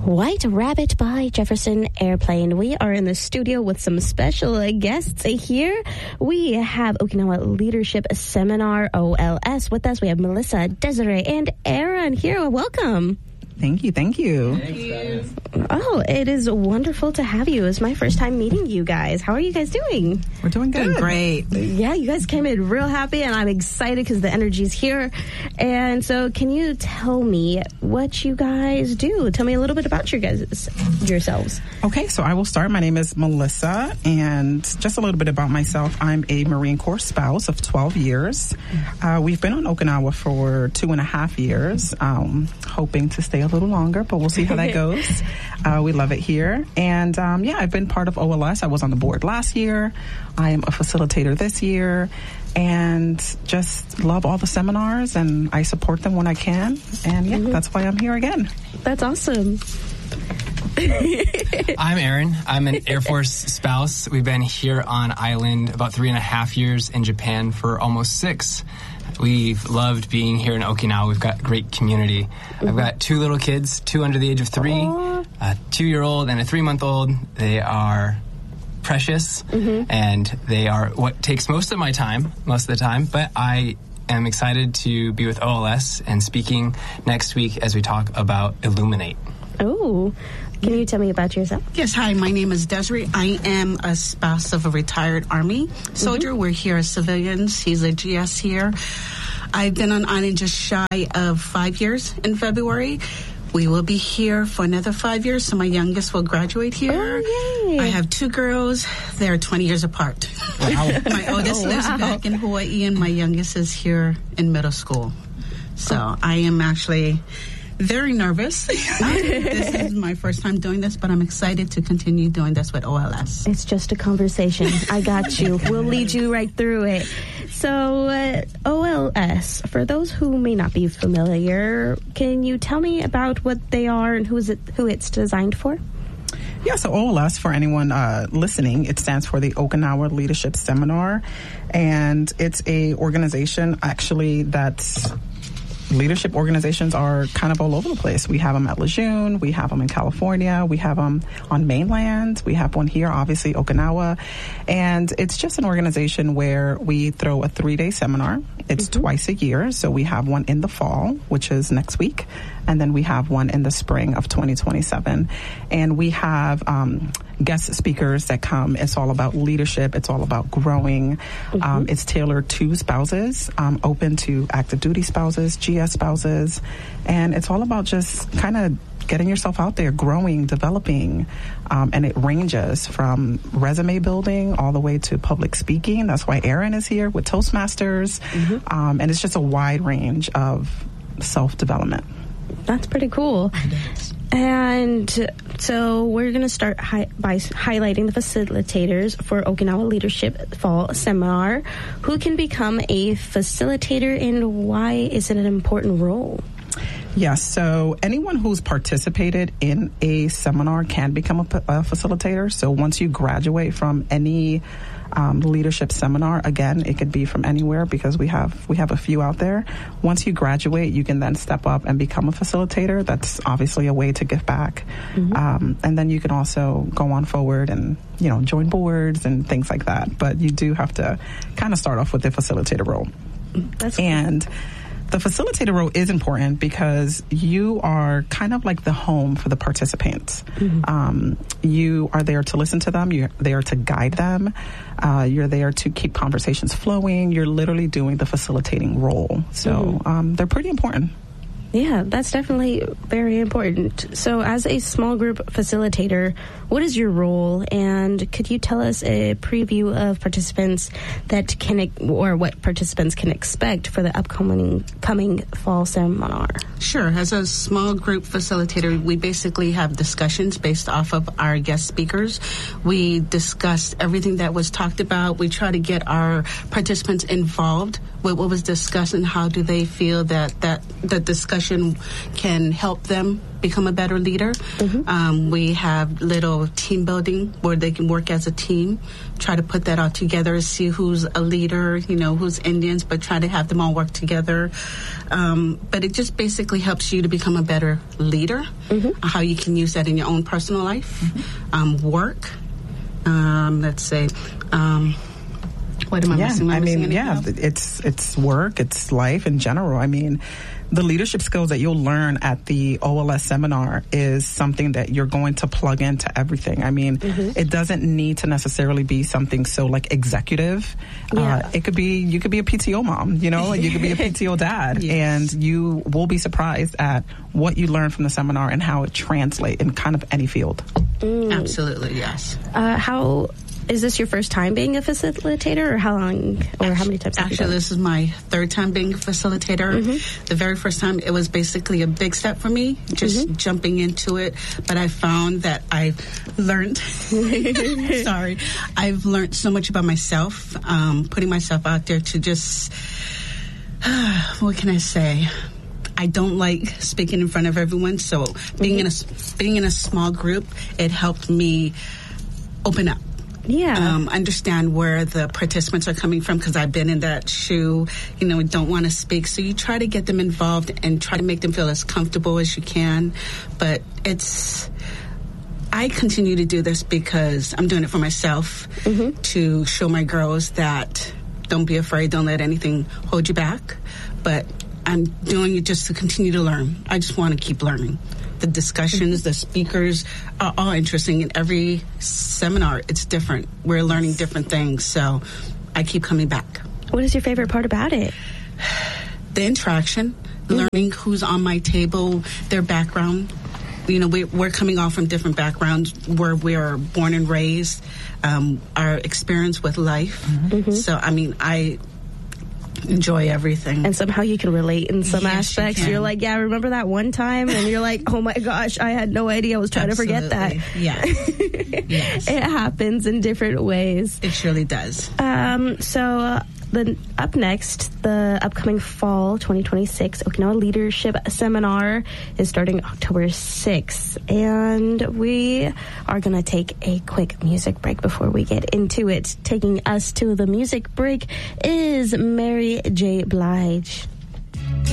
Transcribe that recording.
White Rabbit by Jefferson Airplane. We are in the studio with some special guests here. We have Okinawa Leadership Seminar, OLS, with us. We have Melissa, Desiree, and Aaron here. Welcome. Thank you. Thank you. Oh, it is wonderful to have you. It's my first time meeting you guys. How are you guys doing? We're doing good. Great. Yeah, you guys came in real happy, and I'm excited because the energy's here. And so can you tell me what you guys do? Tell me a little bit about yourselves. Okay, so I will start. My name is Melissa, and just a little bit about myself. I'm a Marine Corps spouse of 12 years. We've been on Okinawa for 2.5 years, hoping to stay a little longer, but we'll see how that goes. We love it here. And I've been part of OLS. I was on the board last year. I am a facilitator this year, and just love all the seminars, and I support them when I can. And that's why I'm here again. That's awesome. I'm Aaron. I'm an Air Force spouse. We've been here on island about 3.5 years, in Japan for almost 6. We've loved being here in Okinawa. We've got a great community. I've got 2 little kids, 2 under the age of 3, a 2-year-old and a 3-month-old. They are precious, and they are what takes most of the time, but I am excited to be with OLS and speaking next week as we talk about Illuminate. Oh, can you tell me about yourself? Yes, hi, my name is Desiree. I am a spouse of a retired Army soldier. We're here as civilians. He's a GS here. I've been on island just shy of 5 years in February. We will be here for another 5 years, so my youngest will graduate here. Oh, yay. I have 2 girls. They're 20 years apart. Wow. My oldest lives back in Hawaii, and my youngest is here in middle school. So I am actually very nervous. This is my first time doing this, but I'm excited to continue doing this with OLS. It's just a conversation. I got you. We'll lead you right through it. So, OLS, for those who may not be familiar, can you tell me about what they are and who it's designed for? Yeah, so OLS, for anyone listening, it stands for the Okinawa Leadership Seminar, and it's a organization actually that's leadership organizations are kind of all over the place. We have them at Lejeune, we have them in California, we have them on mainland, we have one here, obviously Okinawa, and it's just an organization where we throw a 3-day seminar. It's twice a year, so we have one in the fall, which is next week, and then we have one in the spring of 2027, and we have guest speakers that come. It's all about leadership. It's all about growing. It's tailored to spouses, open to active duty spouses, GS spouses, and it's all about just kind of getting yourself out there, growing, developing, and it ranges from resume building all the way to public speaking. That's why Aaron is here with Toastmasters, and it's just a wide range of self-development. That's pretty cool. And so we're going to start by highlighting the facilitators for Okinawa Leadership Fall Seminar. Who can become a facilitator, and why is it an important role? Yes, so anyone who's participated in a seminar can become a facilitator. So once you graduate from any leadership seminar, again, it could be from anywhere because we have a few out there. Once you graduate, you can then step up and become a facilitator. That's obviously a way to give back. And then you can also go on forward and, join boards and things like that. But you do have to kind of start off with the facilitator role. That's cool. And the facilitator role is important because you are kind of like the home for the participants. You are there to listen to them. You're there to guide them. You're there to keep conversations flowing. You're literally doing the facilitating role. So they're pretty important. Yeah, that's definitely very important. So as a small group facilitator, what is your role? And could you tell us a preview of participants what participants can expect for the coming fall seminar? Sure. As a small group facilitator, we basically have discussions based off of our guest speakers. We discuss everything that was talked about. We try to get our participants involved what was discussed and how do they feel that the discussion can help them become a better leader. We have little team building where they can work as a team, try to put that all together, see who's a leader, who's Indians, but try to have them all work together. But it just basically helps you to become a better leader, how you can use that in your own personal life, work. Let's say, what am I missing? It's work, it's life in general. I mean, the leadership skills that you'll learn at the OLS seminar is something that you're going to plug into everything. I mean, it doesn't need to necessarily be something so like executive. You could be a PTO mom, and you could be a PTO dad, and you will be surprised at what you learn from the seminar and how it translates in kind of any field. Absolutely, yes. How is this your first time being a facilitator, or how long, or how many times have you done? Actually, this is my third time being a facilitator. The very first time, it was basically a big step for me, just jumping into it. But I found that I've learned, I've learned so much about myself, putting myself out there to just, what can I say? I don't like speaking in front of everyone, so being in a small group, it helped me open up. Understand where the participants are coming from, because I've been in that shoe, don't want to speak. So you try to get them involved and try to make them feel as comfortable as you can. But I continue to do this because I'm doing it for myself, to show my girls that don't be afraid, don't let anything hold you back. But I'm doing it just to continue to learn. I just want to keep learning. The discussions, the speakers are all interesting. In every seminar, it's different. We're learning different things, so I keep coming back. What is your favorite part about it? The interaction, learning who's on my table, their background. We're coming all from different backgrounds where we're born and raised, our experience with life. So, I enjoy everything. And somehow you can relate in some aspects. You're like, remember that one time? And you're like, oh my gosh, I had no idea. I was trying to forget that. Yes. It happens in different ways. It surely does. Then up next, the upcoming fall 2026 Okinawa Leadership Seminar is starting October 6th. And we are going to take a quick music break before we get into it. Taking us to the music break is Mary J. Blige.